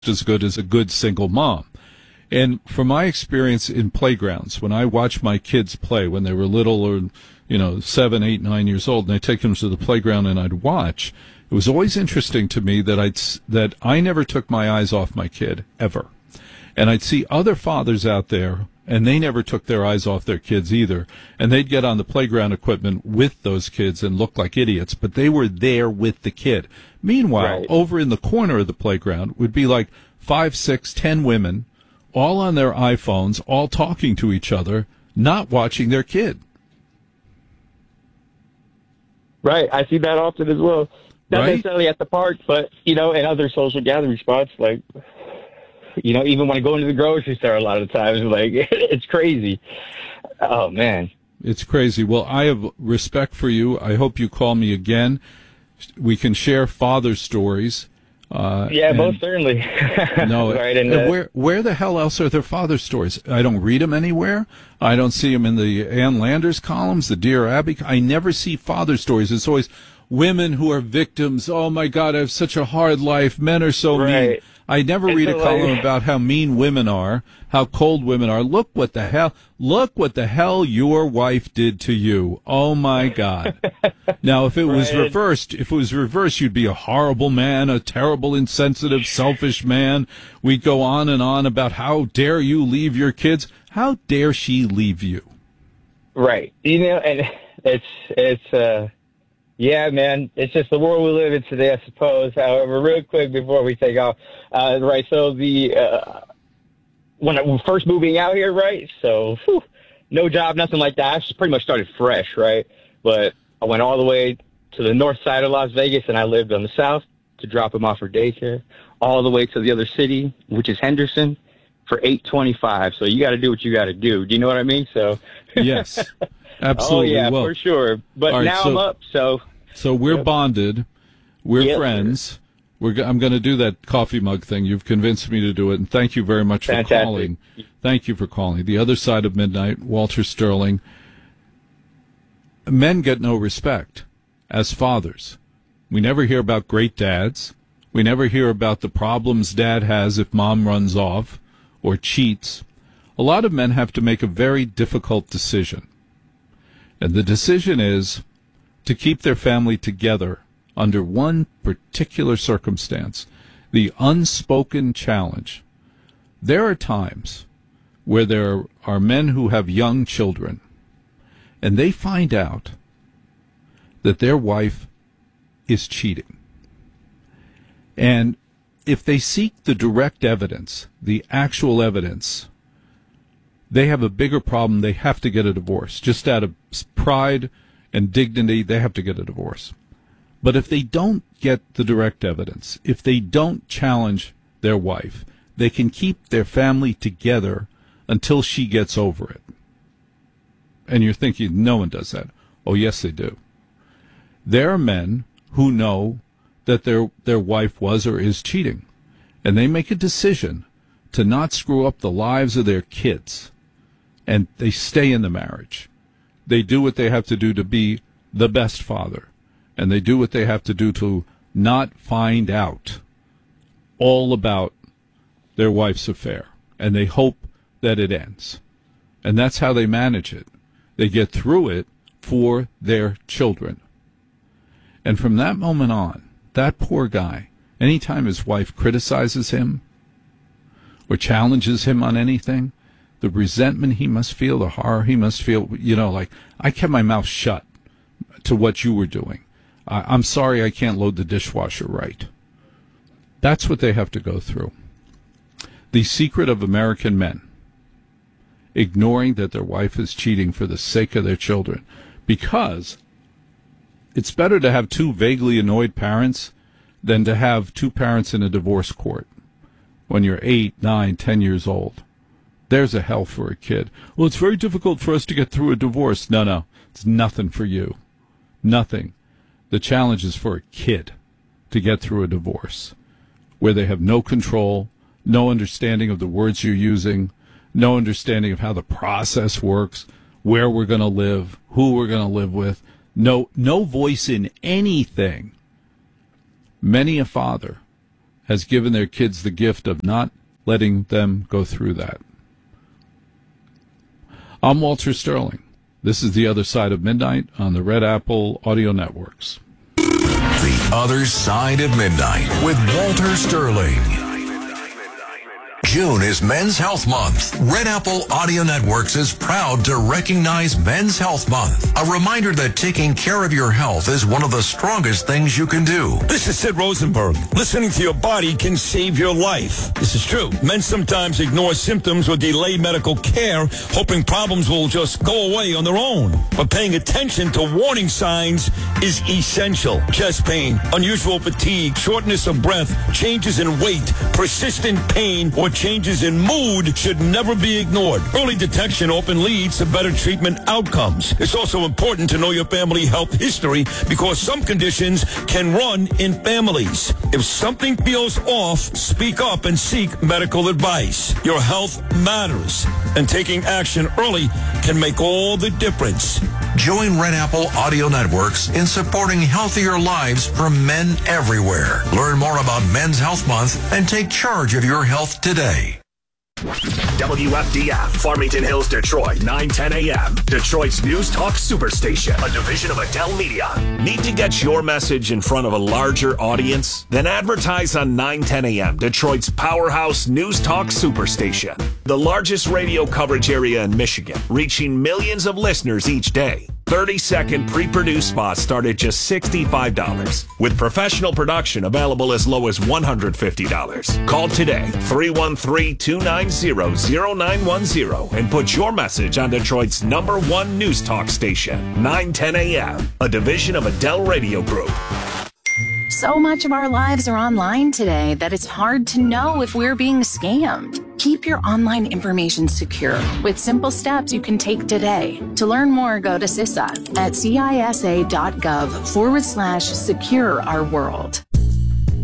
as good as a good single mom. And from my experience in playgrounds, when I watch my kids play when they were little or, 7, 8, 9 years old, and I take them to the playground and I'd watch, it was always interesting to me that I never took my eyes off my kid, ever. And I'd see other fathers out there, and they never took their eyes off their kids either. And they'd get on the playground equipment with those kids and look like idiots, but they were there with the kid. Meanwhile, over in the corner of the playground would be like 5, 6, 10 women, all on their iPhones, all talking to each other, not watching their kid. Right. I see that often as well. Not necessarily at the park, but, in other social gathering spots, like, even when I go into the grocery store a lot of times, like, it's crazy. Oh, man. It's crazy. Well, I have respect for you. I hope you call me again. We can share father stories. Most certainly. No, right, and where the hell else are there father stories? I don't read them anywhere. I don't see them in the Ann Landers columns, the Dear Abby. I never see father stories. It's always women who are victims. Oh my God, I have such a hard life. Men are so mean. I never read a column about how mean women are, how cold women are. Look what the hell your wife did to you. Oh my God. Now, if it was reversed, you'd be a horrible man, a terrible, insensitive, selfish man. We'd go on and on about how dare you leave your kids. How dare she leave you? Right. And it's yeah, man, it's just the world we live in today, I suppose. However, real quick before we take off, right, so when I was first moving out here, right, so no job, nothing like that. I just pretty much started fresh, right, but I went all the way to the north side of Las Vegas, and I lived on the south to drop him off for daycare, all the way to the other city, which is Henderson, for $8.25. So you got to do what you got to do. Do you know what I mean? So yes, absolutely. Oh, yeah, for sure. But right, now I'm up, so... So we're bonded. We're friends. I'm going to do that coffee mug thing. You've convinced me to do it, and thank you very much for calling. Thank you for calling. The Other Side of Midnight, Walter Sterling. Men get no respect as fathers. We never hear about great dads. We never hear about the problems dad has if mom runs off or cheats. A lot of men have to make a very difficult decision. And the decision is to keep their family together under one particular circumstance, the unspoken challenge. There are times where there are men who have young children, and they find out that their wife is cheating. And if they seek the direct evidence, the actual evidence, they have a bigger problem. They have to get a divorce. Just out of pride and dignity, they have to get a divorce. But if they don't get the direct evidence, if they don't challenge their wife, they can keep their family together until she gets over it. And you're thinking, no one does that. Oh, yes, they do. There are men who know that their wife was or is cheating, and they make a decision to not screw up the lives of their kids, and they stay in the marriage. They do what they have to do to be the best father, and they do what they have to do to not find out all about their wife's affair, and they hope that it ends. And that's how they manage it. They get through it for their children. And from that moment on, that poor guy, anytime his wife criticizes him or challenges him on anything, the resentment he must feel, the horror he must feel, like, I kept my mouth shut to what you were doing. I'm sorry I can't load the dishwasher right. That's what they have to go through. The secret of American men, ignoring that their wife is cheating for the sake of their children. Because it's better to have two vaguely annoyed parents than to have two parents in a divorce court when you're 8, 9, 10 years old. There's a hell for a kid. Well, it's very difficult for us to get through a divorce. No, it's nothing for you. Nothing. The challenge is for a kid to get through a divorce where they have no control, no understanding of the words you're using, no understanding of how the process works, where we're going to live, who we're going to live with, no voice in anything. Many a father has given their kids the gift of not letting them go through that. I'm Walter Sterling. This is The Other Side of Midnight on the Red Apple Audio Networks. The Other Side of Midnight with Walter Sterling. June is Men's Health Month. Red Apple Audio Networks is proud to recognize Men's Health Month. A reminder that taking care of your health is one of the strongest things you can do. This is Sid Rosenberg. Listening to your body can save your life. This is true. Men sometimes ignore symptoms or delay medical care, hoping problems will just go away on their own. But paying attention to warning signs is essential. Chest pain, unusual fatigue, shortness of breath, changes in weight, persistent pain, or changes in mood should never be ignored. Early detection often leads to better treatment outcomes. It's also important to know your family health history because some conditions can run in families. If something feels off, speak up and seek medical advice. Your health matters, and taking action early can make all the difference. Join Red Apple Audio Networks in supporting healthier lives for men everywhere. Learn more about Men's Health Month and take charge of your health today. WFDF, Farmington Hills, Detroit, 9:10 a.m. Detroit's News Talk Superstation, a division of Adele Media. Need to get your message in front of a larger audience? Then advertise on 9:10 a.m. Detroit's powerhouse News Talk Superstation, the largest radio coverage area in Michigan, reaching millions of listeners each day. 30-second pre-produced spots start at just $65, with professional production available as low as $150. Call today, 313-290-0910, and put your message on Detroit's #1 news talk station, 9:10 a.m., a division of Adele Radio Group. So much of our lives are online today that it's hard to know if we're being scammed. Keep your online information secure with simple steps you can take today. To learn more, go to CISA at cisa.gov/secure our world.